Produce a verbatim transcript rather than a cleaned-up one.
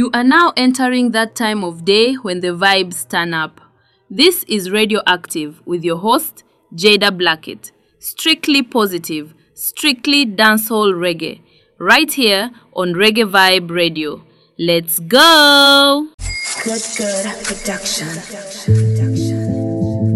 You are now entering that time of day when the vibes turn up. This is Radioactive with your host, Jada Blackett. Strictly positive, strictly dancehall reggae. Right here on Reggae Vibe Radio. Let's go! Good, good production.